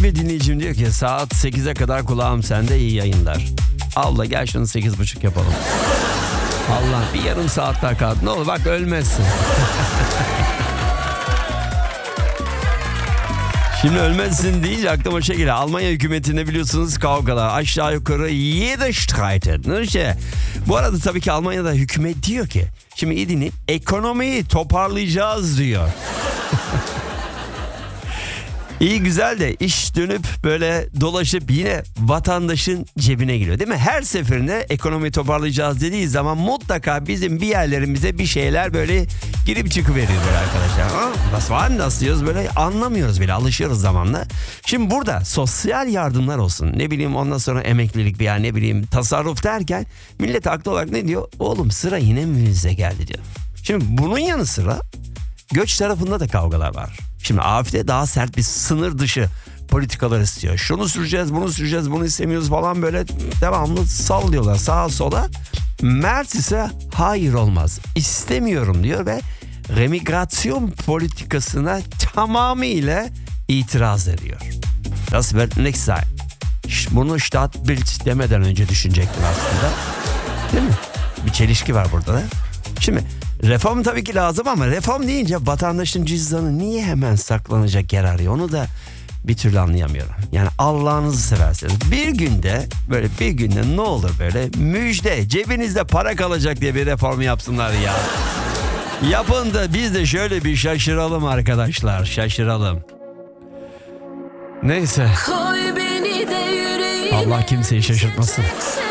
Sevgili bir dinleyicim diyor ki saat 8'e kadar kulağım sende, iyi yayınlar. Abla gel şunu 8.30 yapalım. Allah, bir yarım saat daha kaldı. Ne olur bak, ölmezsin. Şimdi ölmezsin deyince aklıma şey geliyor. Almanya hükümetinde biliyorsunuz kavgalar aşağı yukarı 7 streitet. İşte. Bu arada tabii ki Almanya'da hükümet diyor ki, şimdi iyi dinleyin, ekonomiyi toparlayacağız diyor. İyi güzel de iş dönüp böyle dolaşıp yine vatandaşın cebine giriyor, değil mi? Her seferinde ekonomiyi toparlayacağız dediği zaman mutlaka bizim bir yerlerimize bir şeyler böyle girip çıkıveriyor böyle arkadaşlar. Nasıl var, nasıl diyoruz, böyle anlamıyoruz bile, alışıyoruz zamanla. Şimdi burada sosyal yardımlar olsun, ne bileyim ondan sonra emeklilik veya ne bileyim tasarruf derken millet haklı olarak ne diyor? Oğlum sıra yine mi bize geldi diyor. Şimdi bunun yanı sıra göç tarafında da kavgalar var. Şimdi AFD daha sert bir sınır dışı politikalar istiyor. Şunu süreceğiz, bunu süreceğiz, bunu istemiyoruz falan, böyle devamlı sallıyorlar sağa sola. Merz ise hayır olmaz, istemiyorum diyor ve remigrasyon politikasına tamamıyla itiraz ediyor. Das wird nicht sein. Bunu Stadtbild demeden önce düşünecektim aslında. Değil mi? Bir çelişki var burada da. Şimdi reform tabii ki lazım ama reform deyince vatandaşın cüzdanı niye hemen saklanacak yer arıyor? Onu da bir türlü anlayamıyorum. Yani Allah'ınızı severseniz bir günde ne olur böyle müjde, cebinizde para kalacak diye bir reform yapsınlar ya. Yapın da biz de şöyle bir şaşıralım arkadaşlar, şaşıralım. Neyse. Allah kimseyi şaşırtmasın.